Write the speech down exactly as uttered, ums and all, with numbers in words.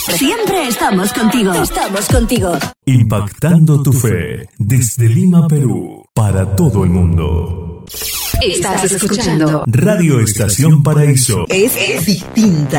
Siempre estamos contigo. Estamos contigo. Impactando tu fe desde Lima, Perú, para todo el mundo. Estás escuchando Radio Estación Paraíso. Es, es distinta.